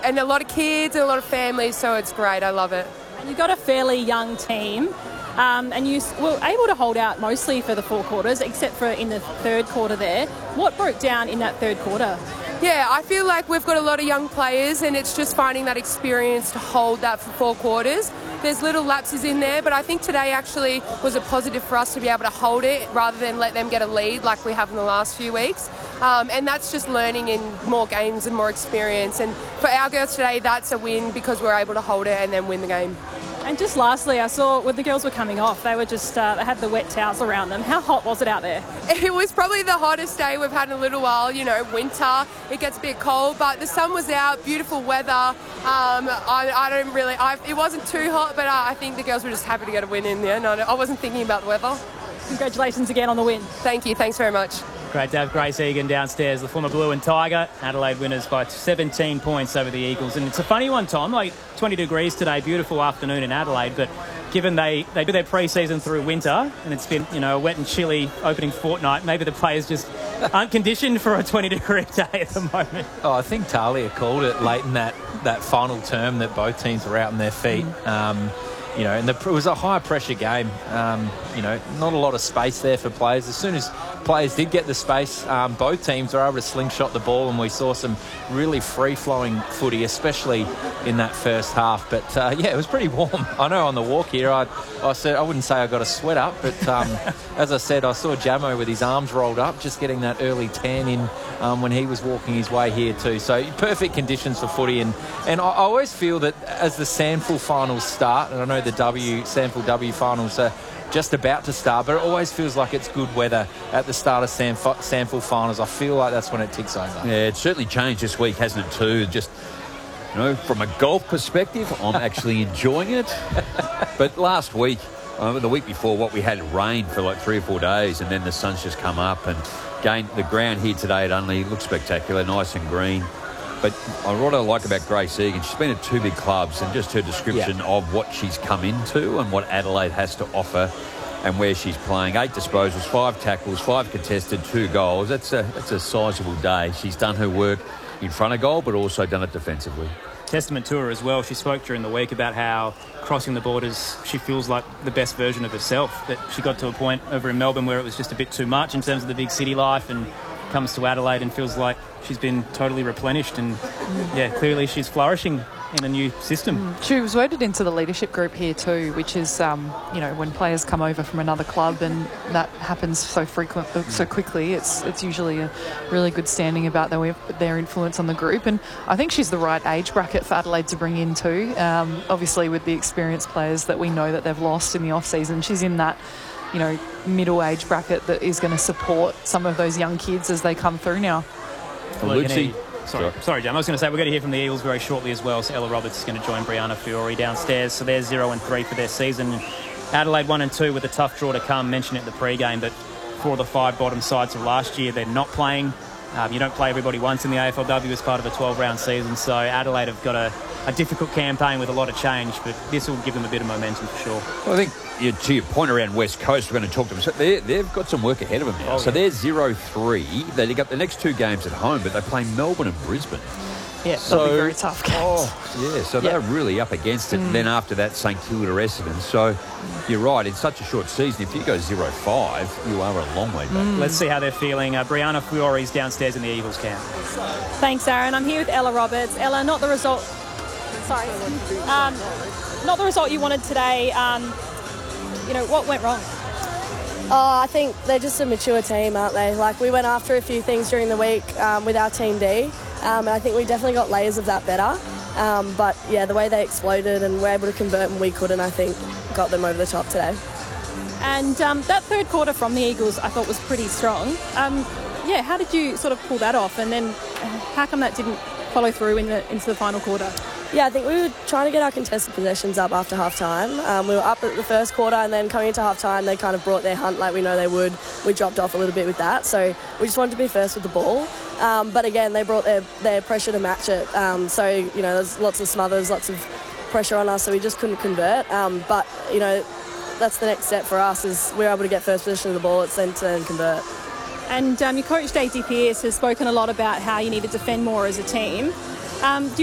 and a lot of kids and a lot of families, so it's great. I love it. And you've got a fairly young team. And you were able to hold out mostly for the 4 quarters, except for in the third quarter there. What broke down in that third quarter? Yeah, I feel like we've got a lot of young players, and it's just finding that experience to hold that for 4 quarters. There's little lapses in there, but I think today actually was a positive for us to be able to hold it rather than let them get a lead like we have in the last few weeks. And that's just learning in more games and more experience. And for our girls today, that's a win because we're able to hold it and then win the game. And just lastly, I saw when the girls were coming off, they were just they had the wet towels around them. How hot was it out there? It was probably the hottest day we've had in a little while. You know, winter, it gets a bit cold, but the sun was out, beautiful weather. It wasn't too hot, but I think the girls were just happy to get a win in there. No, I wasn't thinking about the weather. Congratulations again on the win. Thank you. Thanks very much. Great to have Grace Egan downstairs, the former Blue and Tiger. Adelaide winners by 17 points over the Eagles. And it's a funny one, Tom, like 20 degrees today, beautiful afternoon in Adelaide, but given they do their pre-season through winter and it's been, you know, a wet and chilly opening fortnight, maybe the players just aren't conditioned for a 20-degree day at the moment. Oh, I think Talia called it late in that final term that both teams were out on their feet. You know, and it was a high-pressure game. You know, not a lot of space there for players. As soon as players did get the space, both teams were able to slingshot the ball, and we saw some really free-flowing footy, especially in that first half. But, yeah, it was pretty warm. I know on the walk here, I said I wouldn't say I got a sweat up, but as I said, I saw Jamo with his arms rolled up, just getting that early tan in when he was walking his way here too. So perfect conditions for footy. And I always feel that as the SANFL finals start, and I know the SANFL W finals are just about to start, but it always feels like it's good weather at the start of SANFL finals. I feel like that's when it ticks over. Yeah, it's certainly changed this week, hasn't it too? Just, you know, from a golf perspective, I'm actually enjoying it. But last week, the week before, we had rain for like 3 or 4 days, and then the sun's just come up, and again, the ground here today at Unley looks spectacular, nice and green. But what I like about Grace Egan, she's been at 2 big clubs, and just her description of what she's come into and what Adelaide has to offer and where she's playing. 8 disposals, 5 tackles, 5 contested, 2 goals. That's a sizable day. She's done her work in front of goal, but also done it defensively. Testament to her as well. She spoke during the week about how crossing the borders, she feels like the best version of herself. That she got to a point over in Melbourne where it was just a bit too much in terms of the big city life, and comes to Adelaide and feels like she's been totally replenished, and yeah, clearly she's flourishing in a new system. She was voted into the leadership group here too, which is, you know, when players come over from another club and that happens so quickly, it's usually a really good standing about their influence on the group. And I think she's the right age bracket for Adelaide to bring in too. Obviously with the experienced players that we know that they've lost in the off-season, she's in that, you know, middle age bracket that is going to support some of those young kids as they come through now. Lucy. Sorry, Jam. I was going to say we're going to hear from the Eagles very shortly as well. So Ella Roberts is going to join Brianna Fiore downstairs. So they're 0-3 for their season. Adelaide 1-2 with a tough draw to come. Mentioned it in the pre-game, but 4 of the 5 bottom sides of last year, they're not playing. You don't play everybody once in the AFLW as part of a 12-round season. So Adelaide have got a difficult campaign with a lot of change, but this will give them a bit of momentum for sure. Well, I think to your point around West Coast, we're going to talk to them. So they've got some work ahead of them now. So they're 0-3. They've got the next 2 games at home, but they play Melbourne and Brisbane. Yeah, so, that'll be very tough games. So they're really up against it. And then after that, St Kilda, Essendon. So you're right, in such a short season, if you go 0-5, you are a long way back. Let's see how they're feeling. Brianna Fiore's downstairs in the Eagles camp. Thanks, Aaron. I'm here with Ella Roberts. Ella, not the result you wanted today. You know, what went wrong? I think they're just a mature team, aren't they? Like, we went after a few things during the week with our Team D, and I think we definitely got layers of that better. But, yeah, the way they exploded and were able to convert when we couldn't, I think, got them over the top today. And that third quarter from the Eagles I thought was pretty strong. Yeah, how did you sort of pull that off? And then how come that didn't follow through into the final quarter? Yeah, I think we were trying to get our contested possessions up after half-time. We were up at the first quarter, and then coming into half-time, they kind of brought their hunt like we know they would. We dropped off a little bit with that, so we just wanted to be first with the ball. But again, they brought their pressure to match it. So, you know, there's lots of smothers, lots of pressure on us, so we just couldn't convert. But, you know, that's the next step for us, is we're able to get first position of the ball, it's then to convert. And your coach, Daisy Pearce, has spoken a lot about how you need to defend more as a team. Do you